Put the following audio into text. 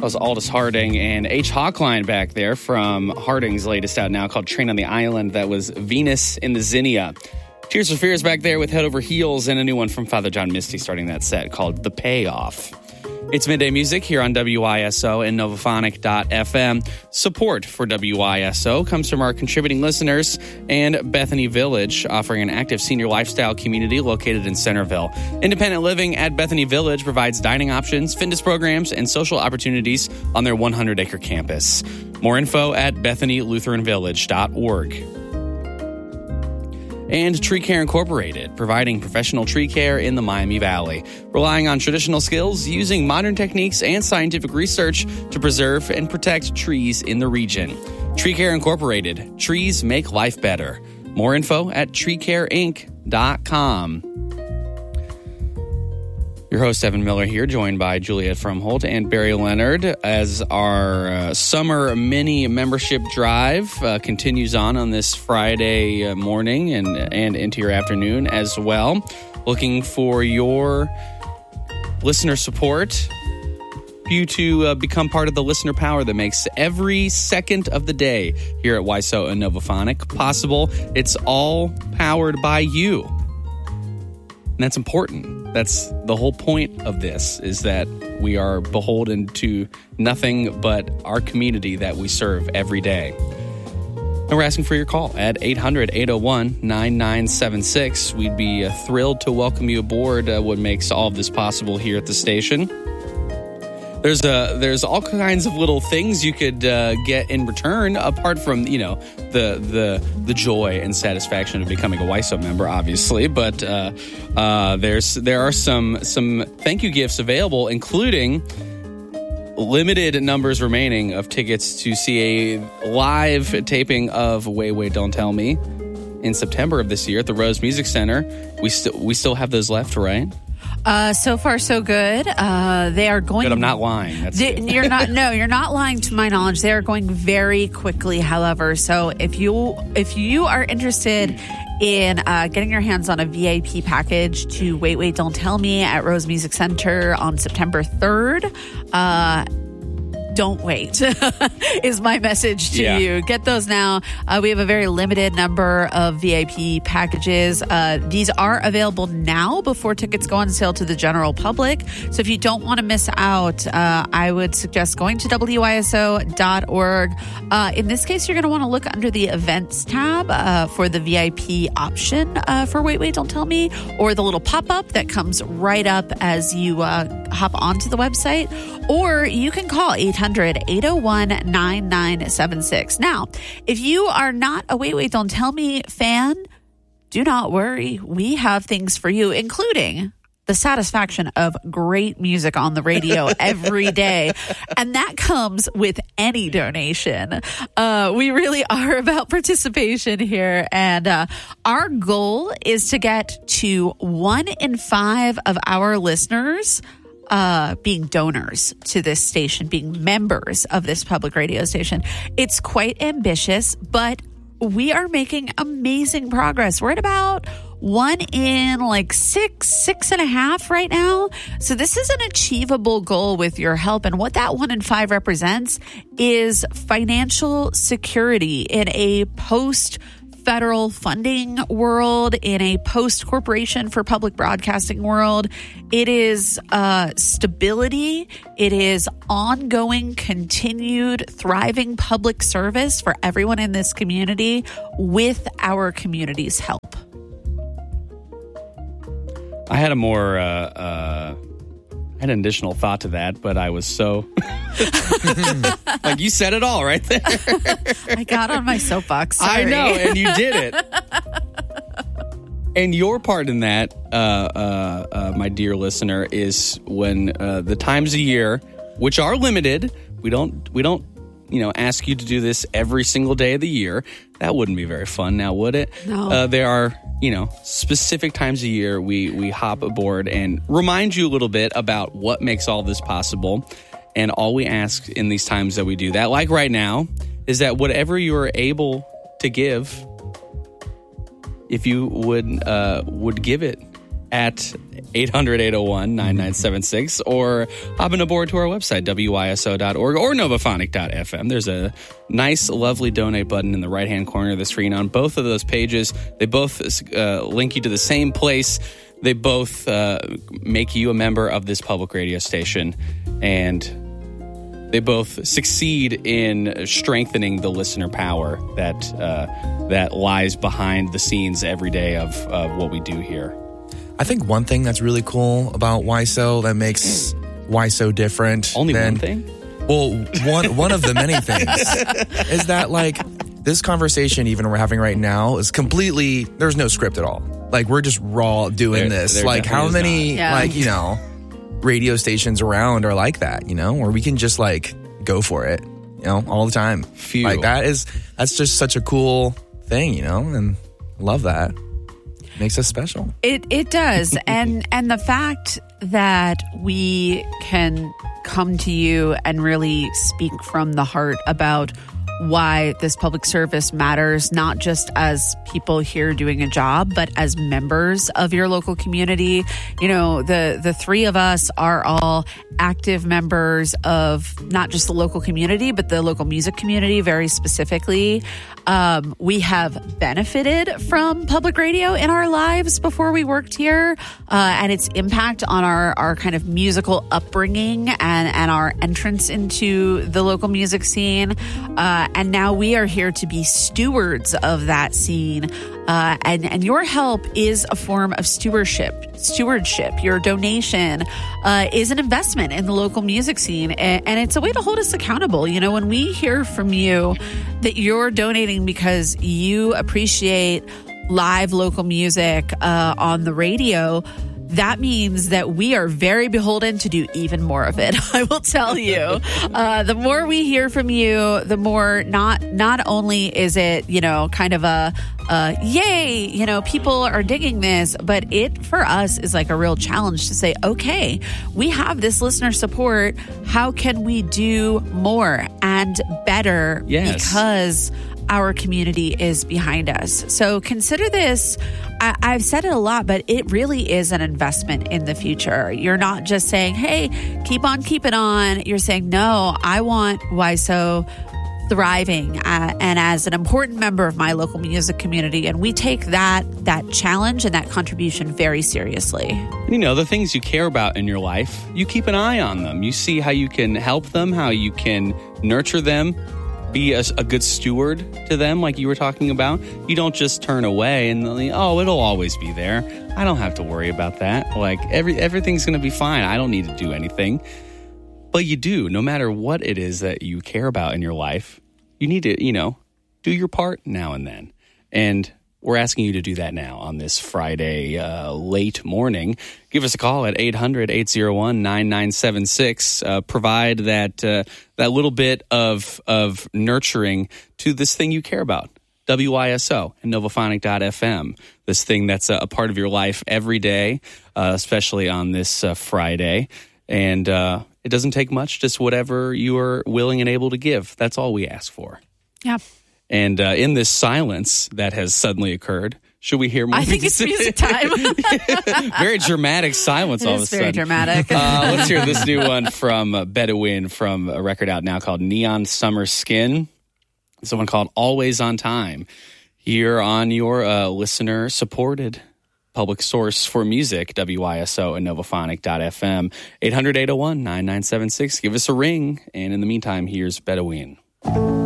was Aldous Harding and H. Hawkline back there from Harding's latest out now called Train on the Island. That was Venus in the Zinnia. Tears for Fears back there with Head Over Heels, and a new one from Father John Misty starting that set called The Payoff. It's Midday Music here on WISO and Novophonic.fm. Support for WISO comes from our contributing listeners and Bethany Village, offering an active senior lifestyle community located in Centerville. Independent living at Bethany Village provides dining options, fitness programs, and social opportunities on their 100-acre campus. More info at BethanyLutheranVillage.org. And Tree Care Incorporated, providing professional tree care in the Miami Valley, relying on traditional skills, using modern techniques and scientific research to preserve and protect trees in the region. Tree Care Incorporated, trees make life better. More info at treecareinc.com. Your host, Evan Miller here, joined by Juliet Fromholt and Barry Leonard as our summer mini membership drive continues on this Friday morning and into your afternoon as well. Looking for your listener support, for you to become part of the listener power that makes every second of the day here at WISO and Novophonic possible. It's all powered by you. And that's important. That's the whole point of this, is that we are beholden to nothing but our community that we serve every day. And we're asking for your call at 800-801-9976. We'd be thrilled to welcome you aboard what makes all of this possible here at the station. There's all kinds of little things you could get in return, apart from, the joy and satisfaction of becoming a WISO member, obviously. But there are some thank you gifts available, including limited numbers remaining of tickets to see a live taping of Wait, Wait, Don't Tell Me in September of this year at the Rose Music Center. We still have those left, right? So far, so good. They are going. But I'm not lying. You're not. No, you're not lying. To my knowledge, they are going very quickly. However, so if you are interested in getting your hands on a VIP package to Wait, Wait, Don't Tell Me at Rose Music Center on September 3rd, don't wait is my message to you. Get those now. We have a very limited number of VIP packages. These are available now before tickets go on sale to the general public. So if you don't want to miss out, I would suggest going to WISO.org. In this case, you're going to want to look under the events tab for the VIP option for Wait, Wait, Don't Tell Me, or the little pop-up that comes right up as you hop onto the website. Or you can call 800-801-9976. Now, if you are not a Wait, Wait, Don't Tell Me fan, do not worry. We have things for you, including the satisfaction of great music on the radio every day. And that comes with any donation. We really are about participation here. And our goal is to get to 1 in 5 of our listeners being donors to this station, being members of this public radio station. It's quite ambitious, but we are making amazing progress. We're at about 1 in 6.5 right now. So this is an achievable goal with your help. And what that 1 in 5 represents is financial security in a post-federal funding world, in a post-corporation for public broadcasting world. It is stability. It is ongoing, continued, thriving public service for everyone in this community with our community's help. I had an additional thought to that, but I was so you said it all right there. I got on my soapbox. Sorry. I know, and you did it. And your part in that, my dear listener, is when the times of year, which are limited, we don't ask you to do this every single day of the year. That wouldn't be very fun now, would it? No. There are, specific times a year we hop aboard and remind you a little bit about what makes all this possible. And all we ask in these times that we do that, like right now, is that whatever you're able to give, if you would give it at 800-801-9976 or hopping aboard to our website, WYSO.org or Novaphonic.fm. There's a nice, lovely donate button in the right-hand corner of the screen on both of those pages. They both link you to the same place. They both make you a member of this public radio station, and they both succeed in strengthening the listener power that lies behind the scenes every day of what we do here. I think one thing that's really cool about YSO that makes YSO different. Only one thing? Well, one of the many things is that, like, this conversation even we're having right now is completely, there's no script at all. Like, we're just raw doing this. There like, how many, like, you know, radio stations around are like that, you know, where we can just, like, go for it, you know, all the time. Phew. Like, that's just such a cool thing, you know, and I love that. Makes us special. It does. and the fact that we can come to you and really speak from the heart about why this public service matters, not just as people here doing a job, but as members of your local community. You know, the three of us are all active members of not just the local community, but the local music community very specifically. We have benefited from public radio in our lives before we worked here, and its impact on our kind of musical upbringing and our entrance into the local music scene. And now we are here to be stewards of that scene. And your help is a form of stewardship. Your donation is an investment in the local music scene. And it's a way to hold us accountable. You know, when we hear from you that you're donating because you appreciate live local music on the radio, that means that we are very beholden to do even more of it. I will tell you, the more we hear from you, the more not only is it, you know, kind of a yay, you know, people are digging this, but it for us is like a real challenge to say, okay, we have this listener support. How can we do more and better? Yes. Because our community is behind us. So consider this. I've said it a lot, but it really is an investment in the future. You're not just saying, hey, keep on keeping on. You're saying, no, I want YSO thriving and as an important member of my local music community. And we take that challenge and that contribution very seriously. You know, the things you care about in your life, you keep an eye on them. You see how you can help them, how you can nurture them, be a good steward to them, like you were talking about. You don't just turn away and, oh, it'll always be there. I don't have to worry about that. Like, everything's going to be fine. I don't need to do anything. But you do, no matter what it is that you care about in your life, you need to, you know, do your part now and then. And we're asking you to do that now on this Friday late morning. Give us a call at 800-801-9976. Provide that little bit of nurturing to this thing you care about. WYSO and Novaphonic.fm. This thing that's a part of your life every day, especially on this Friday. And it doesn't take much, just whatever you are willing and able to give. That's all we ask for. Yeah. And in this silence that has suddenly occurred, should we hear more? I think it's music time. Very dramatic silence all of a sudden. Very dramatic. Let's hear this new one from Bedouin from a record out now called Neon Summer Skin. It's one called Always on Time. Here on your listener-supported public source for music, WYSO and Novaphonic.fm. 800-801-9976. Give us a ring. And in the meantime, here's Bedouin.